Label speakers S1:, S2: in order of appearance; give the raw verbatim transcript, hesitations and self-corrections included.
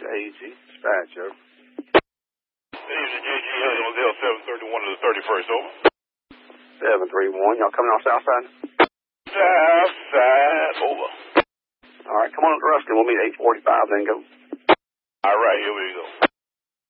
S1: A G, dispatcher.
S2: Easy, J G, Hillsdale seven thirty-one to the thirty-first, over.
S1: seven three one, y'all coming off south side?
S2: South side, over.
S1: All right, come on up to Ruskin. We'll meet eight forty-five, then go.
S2: All right, here we go.